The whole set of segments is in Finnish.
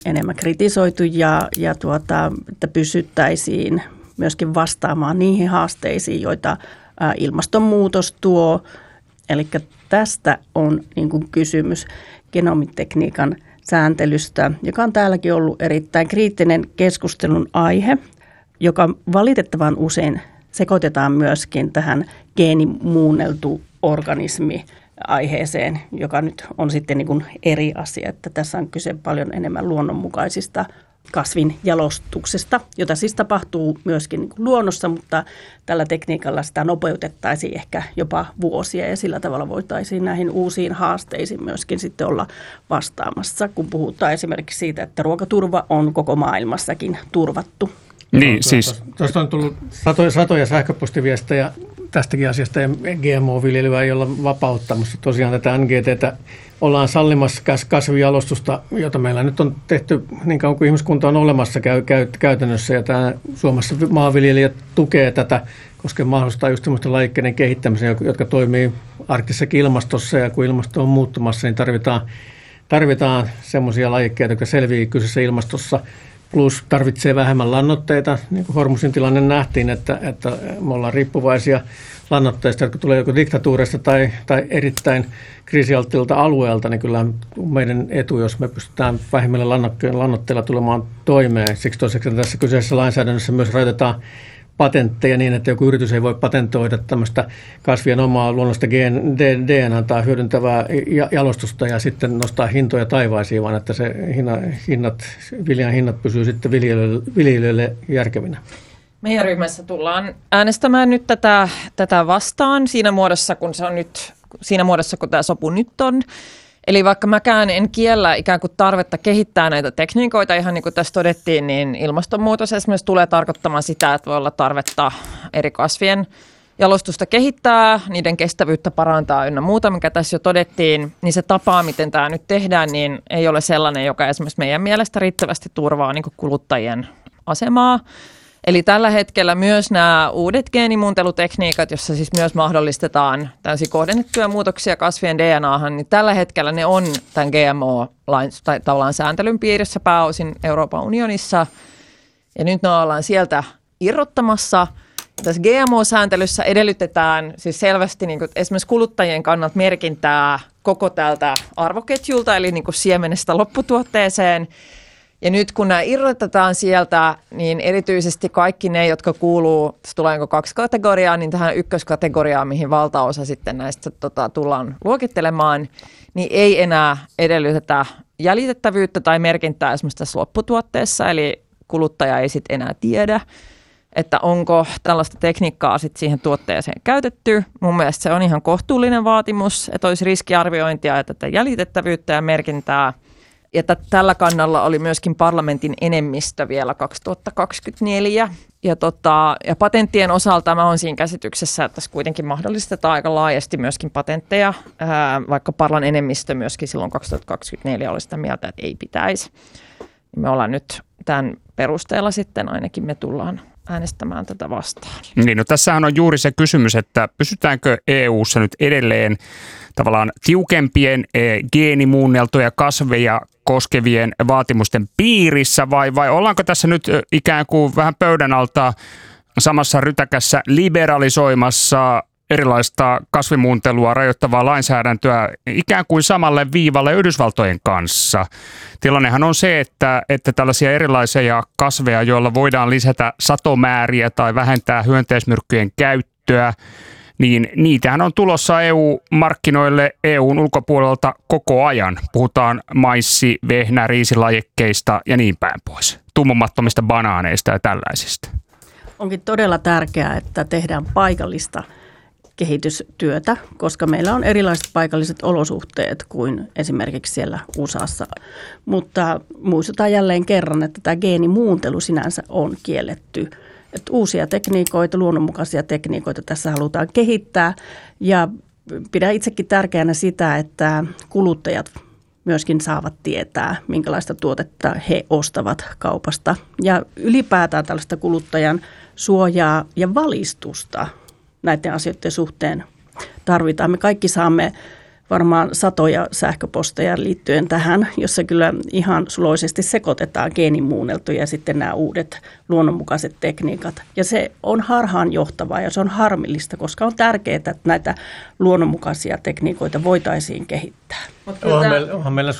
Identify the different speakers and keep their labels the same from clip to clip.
Speaker 1: enemmän kritisoitu että pysyttäisiin myöskin vastaamaan niihin haasteisiin, joita ilmastonmuutos tuo. Eli tästä on niin kuin kysymys genomitekniikan sääntelystä, joka on täälläkin ollut erittäin kriittinen keskustelun aihe, joka valitettavan usein sekoitetaan myöskin tähän geenimuunneltu organismi aiheeseen, joka nyt on sitten niin kuin eri asia, että tässä on kyse paljon enemmän luonnonmukaisista kasvin jalostuksesta, jota siis tapahtuu myöskin niin kuin luonnossa, mutta tällä tekniikalla sitä nopeutettaisiin ehkä jopa vuosia ja sillä tavalla voitaisiin näihin uusiin haasteisiin myöskin sitten olla vastaamassa, kun puhutaan esimerkiksi siitä, että ruokaturva on koko maailmassakin turvattu.
Speaker 2: Niin, siis.
Speaker 3: Tuosta on tullut satoja sähköpostiviestejä tästäkin asiasta ja GMO-viljelyä ei olla vapauttamassa. Tosiaan tätä NGT:tä ollaan sallimassa kasvijalostusta, jota meillä nyt on tehty niin kauan kuin ihmiskunta on olemassa käytännössä. Ja tämä Suomessa maanviljelijät tukee tätä, koska mahdollistaa just sellaisten lajikkeiden kehittämisen, jotka toimii arktisessakin ilmastossa. Ja kun ilmasto on muuttumassa, niin tarvitaan semmoisia lajikkeita, jotka selviää kyseisessä ilmastossa. Plus tarvitsee vähemmän lannoitteita, niin kuin Hormuzin tilanne nähtiin, että me ollaan riippuvaisia lannoitteista, jotka tulee joko diktatuurista tai erittäin kriisialttilta alueelta, niin kyllä meidän etu, jos me pystytään vähemmillä lannoitteilla tulemaan toimeen. Siksi toiseksi tässä kyseisessä lainsäädännössä myös rajoitetaan patentteja niin, että joku yritys ei voi patentoida tämmöistä kasvien omaa luonnollista DNA:ta hyödyntävää jalostusta ja sitten nostaa hintoja taivaisiin, vaan että se viljan hinnat pysyy sitten viljelijöille järkevinä.
Speaker 4: Meidän ryhmässä tullaan äänestämään nyt tätä vastaan siinä muodossa, kun se on nyt, siinä muodossa, kun tämä sopu nyt on. Eli vaikka mäkään en kiellä ikään kuin tarvetta kehittää näitä tekniikoita, ihan niin kuin tässä todettiin, niin ilmastonmuutos esimerkiksi tulee tarkoittamaan sitä, että voi olla tarvetta eri kasvien jalostusta kehittää, niiden kestävyyttä parantaa ynnä muuta, mikä tässä jo todettiin, niin se tapa, miten tämä nyt tehdään, niin ei ole sellainen, joka esimerkiksi meidän mielestä riittävästi turvaa niin kuin kuluttajien asemaa. Eli tällä hetkellä myös nämä uudet geenimuuntelutekniikat, joissa siis myös mahdollistetaan täysin kohdennettuja muutoksia kasvien DNA:han, niin tällä hetkellä ne on tämän GMO-lain sääntelyn piirissä pääosin Euroopan unionissa. Ja nyt ne ollaan sieltä irrottamassa. Tässä GMO-sääntelyssä edellytetään siis selvästi niin kuin esimerkiksi kuluttajien kannalta merkintää koko tältä arvoketjulta, eli niin kuin siemenestä lopputuotteeseen. Ja nyt kun nämä irrotetaan sieltä, niin erityisesti kaikki ne, jotka kuuluu, tässä tulee 2 kategoriaa, niin tähän ykköskategoriaan, mihin valtaosa sitten näistä tullaan luokittelemaan, niin ei enää edellytetä jäljitettävyyttä tai merkintää esimerkiksi tässä lopputuotteessa, eli kuluttaja ei sitten enää tiedä, että onko tällaista tekniikkaa sitten siihen tuotteeseen käytetty. Mun mielestä se on ihan kohtuullinen vaatimus, että olisi riskiarviointia ja tätä jäljitettävyyttä ja merkintää. Ja tällä kannalla oli myöskin parlamentin enemmistö vielä 2024. Ja patenttien osalta mä oon siinä käsityksessä, että tässä kuitenkin mahdollistetaan aika laajasti myöskin patentteja, vaikka parlan enemmistö myöskin silloin 2024 oli sitä mieltä, että ei pitäisi. Me ollaan nyt tämän perusteella sitten ainakin me tullaan äänestämään tätä vastaan.
Speaker 2: Niin, no tässähän on juuri se kysymys, että pysytäänkö EU:ssa nyt edelleen tavallaan tiukempien geenimuunneltuja kasveja koskevien vaatimusten piirissä vai ollaanko tässä nyt ikään kuin vähän pöydän alta samassa rytäkässä liberalisoimassa erilaista kasvimuuntelua rajoittavaa lainsäädäntöä ikään kuin samalle viivalle Yhdysvaltojen kanssa. Tilannehan on se, että tällaisia erilaisia kasveja, joilla voidaan lisätä satomääriä tai vähentää hyönteismyrkkyjen käyttöä, niin niitähän on tulossa EU-markkinoille EUn ulkopuolelta koko ajan. Puhutaan maissi-, vehnä-, riisilajikkeista ja niin päin pois. Tummumattomista banaaneista ja tällaisista.
Speaker 1: Onkin todella tärkeää, että tehdään paikallista kehitystyötä, koska meillä on erilaiset paikalliset olosuhteet kuin esimerkiksi siellä USAssa. Mutta muistutaan jälleen kerran, että tämä geenimuuntelu sinänsä on kielletty. Että uusia tekniikoita, luonnonmukaisia tekniikoita tässä halutaan kehittää ja pidän itsekin tärkeänä sitä, että kuluttajat myöskin saavat tietää, minkälaista tuotetta he ostavat kaupasta. Ja ylipäätään tällaista kuluttajan suojaa ja valistusta näiden asioiden suhteen tarvitaan. Me kaikki saamme varmaan satoja sähköposteja liittyen tähän, jossa kyllä ihan suloisesti sekoitetaan geenimuunneltuja ja sitten nämä uudet luonnonmukaiset tekniikat. Ja se on harhaanjohtavaa ja se on harmillista, koska on tärkeää, että näitä luonnonmukaisia tekniikoita voitaisiin kehittää.
Speaker 3: Onhan meillä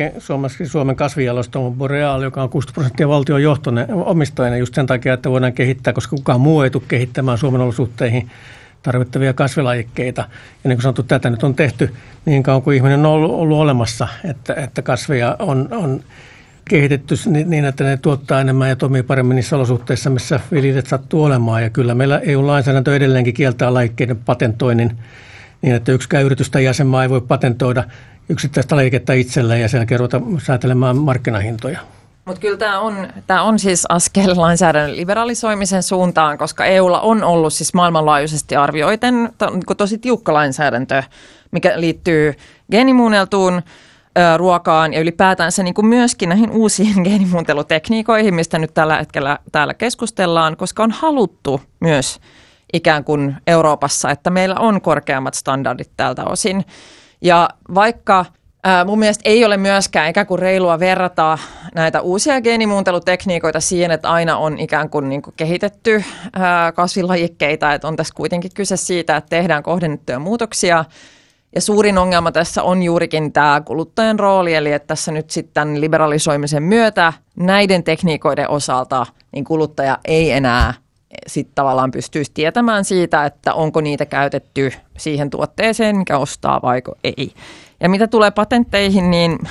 Speaker 3: Suomen kasvijalostamo Boreal, joka on 60% valtion omistajana just sen takia, että voidaan kehittää, koska kukaan muu ei tule kehittämään Suomen olosuhteihin tarvittavia kasvilajikkeita. Ja niin kuin sanottu, tätä nyt on tehty niin kauan kuin ihminen on ollut olemassa, että kasveja on kehitetty niin, että ne tuottaa enemmän ja toimii paremmin niissä olosuhteissa, missä viljelijät sattuu olemaan. Ja kyllä meillä EU-lainsäädäntö edelleenkin kieltää lajikkeiden patentoinnin niin, että yksikään yritys tai jäsenmaa ei voi patentoida yksittäistä lajiketta itselleen ja sen jälkeen ruveta säätelemään markkinahintoja.
Speaker 4: Mutta kyllä tämä on siis askel lainsäädännön liberalisoimisen suuntaan, koska EUlla on ollut siis maailmanlaajuisesti arvioiten tosi tiukka lainsäädäntö, mikä liittyy geenimuunneltuun ruokaan ja ylipäätään se niin kuin myöskin näihin uusiin geenimuuntelutekniikoihin, mistä nyt tällä hetkellä täällä keskustellaan, koska on haluttu myös ikään kuin Euroopassa, että meillä on korkeammat standardit tältä osin. Ja vaikka mun mielestä ei ole myöskään ikään kuin reilua verrata näitä uusia geenimuuntelutekniikoita siihen, että aina on ikään kuin kehitetty kasvilajikkeita, että on tässä kuitenkin kyse siitä, että tehdään kohdennettuja muutoksia. Ja suurin ongelma tässä on juurikin tämä kuluttajan rooli, eli että tässä nyt sitten liberalisoimisen myötä näiden tekniikoiden osalta niin kuluttaja ei enää sitten tavallaan pystyisi tietämään siitä, että onko niitä käytetty siihen tuotteeseen, mikä ostaa vaiko ei. Ja mitä tulee patentteihin, niin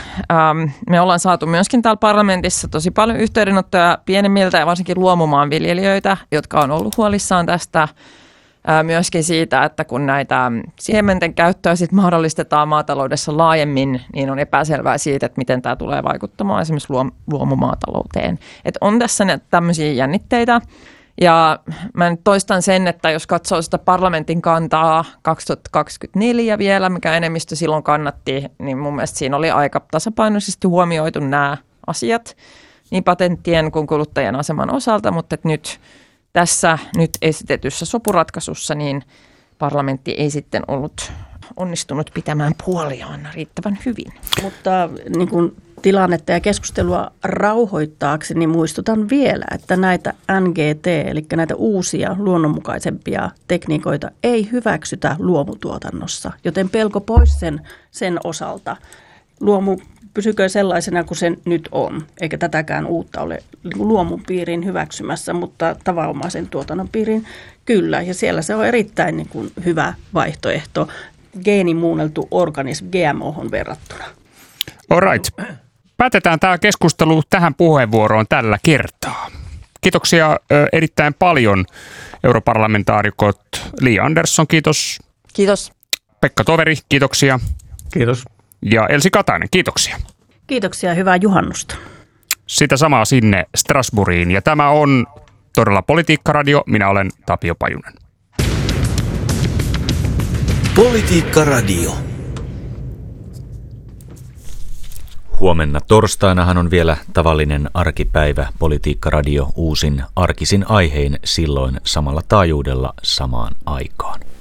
Speaker 4: me ollaan saatu myöskin täällä parlamentissa tosi paljon yhteydenottoja pienemmiltä ja varsinkin luomumaan viljelijöitä, jotka on ollut huolissaan tästä. Myöskin siitä, että kun näitä siementen käyttöä sit mahdollistetaan maataloudessa laajemmin, niin on epäselvää siitä, että miten tämä tulee vaikuttamaan esimerkiksi luomumaatalouteen. Että on tässä tämmöisiä jännitteitä. Ja mä nyt toistan sen, että jos katsoo sitä parlamentin kantaa 2024 vielä, mikä enemmistö silloin kannatti, niin mun mielestä siinä oli aika tasapainoisesti huomioitu nämä asiat niin patenttien kuin kuluttajien aseman osalta, mutta nyt tässä nyt esitetyssä sopuratkaisussa niin parlamentti ei sitten ollut onnistunut pitämään puoliaan riittävän hyvin.
Speaker 1: Mutta niin kuin tilannetta ja keskustelua rauhoittaakseni muistutan vielä, että näitä NGT, eli näitä uusia luonnonmukaisempia tekniikoita ei hyväksytä luomutuotannossa, joten pelko pois sen osalta. Luomu pysykö sellaisena kuin se nyt on, eikä tätäkään uutta ole luomun piiriin hyväksymässä, mutta tavanomaisen tuotannon piiriin kyllä. Ja siellä se on erittäin niin kuin hyvä vaihtoehto geenimuunneltu organismi GMO:hon verrattuna.
Speaker 2: All right. Päätetään tämä keskustelu tähän puheenvuoroon tällä kertaa. Kiitoksia erittäin paljon europarlamentaarikot Li Andersson, kiitos.
Speaker 4: Kiitos.
Speaker 2: Pekka Toveri, kiitoksia.
Speaker 3: Kiitos.
Speaker 2: Ja Elsi Katainen, kiitoksia.
Speaker 1: Kiitoksia, hyvää juhannusta.
Speaker 2: Sitä samaa sinne Strasbourgiin. Ja tämä on todella Politiikka-radio. Minä olen Tapio Pajunen.
Speaker 5: Politiikka-radio. Huomenna torstainahan on vielä tavallinen arkipäivä Politiikka-radio uusin arkisin aihein silloin samalla taajuudella samaan aikaan.